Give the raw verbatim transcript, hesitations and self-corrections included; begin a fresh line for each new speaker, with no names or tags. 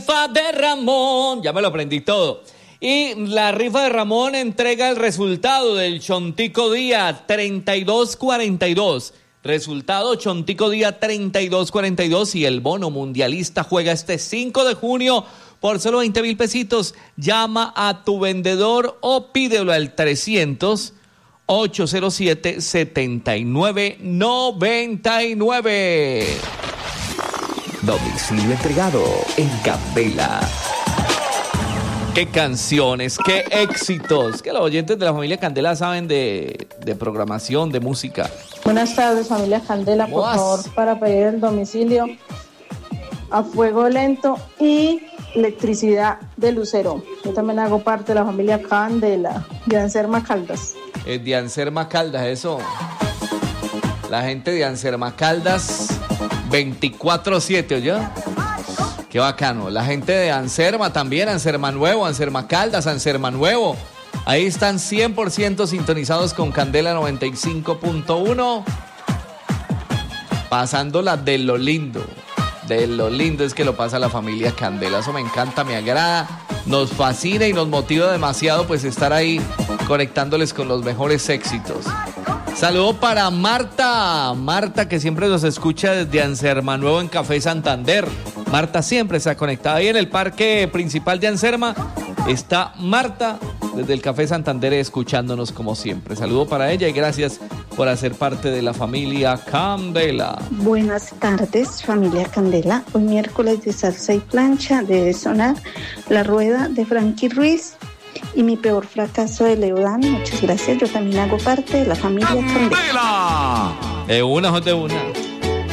rifa de Ramón. Ya me lo aprendí todo. Y la rifa de Ramón entrega el resultado del Chontico Día treinta y dos cuarenta y dos. Resultado Chontico Día treinta y dos cuarenta y dos y el bono mundialista juega este cinco de junio por solo veinte mil pesitos. Llama a tu vendedor o pídelo al trescientos, ochocientos siete, setenta y nueve noventa y nueve.
Domicilio entregado en Candela.
Qué canciones, qué éxitos. Que los oyentes de la familia Candela saben de, de programación, de música.
Buenas tardes, familia Candela. Por favor, para pedir el domicilio a fuego lento y electricidad de Lucero. Yo también hago parte de la familia Candela, de Anserma Caldas.
Es de Anserma Caldas, eso. La gente de Anserma Caldas, veinticuatro siete, ¿oye? Qué bacano. La gente de Anserma también, Anserma Nuevo, Anserma Caldas, Anserma Nuevo. Ahí están cien por ciento sintonizados con Candela noventa y cinco punto uno. Pasándola de lo lindo. De lo lindo es que lo pasa la familia Candela. Eso me encanta, me agrada, nos fascina y nos motiva demasiado pues estar ahí conectándoles con los mejores éxitos. Saludo para Marta, Marta que siempre nos escucha desde Anserma Nuevo en Café Santander. Marta siempre está conectada ahí en el parque principal de Anserma. Está Marta desde el Café Santander escuchándonos como siempre. Saludo para ella y gracias por hacer parte de la familia Candela.
Buenas tardes, familia Candela. Hoy miércoles de salsa y plancha debe sonar La Rueda de Frankie Ruiz y Mi Peor Fracaso de Leodán. Muchas gracias. Yo también hago parte de la familia Candela.
De una, de una.